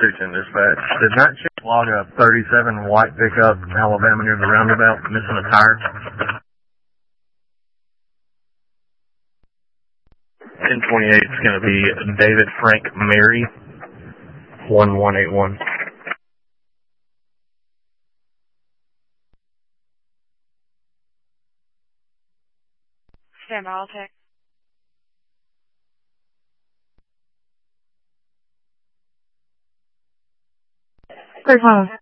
Houston dispatch. Did not chick log a 37 white pickup in Alabama near the roundabout, missing a tire? 1028 is going to be David Frank Mary, 1181. Stand by, I'll check. Great phone.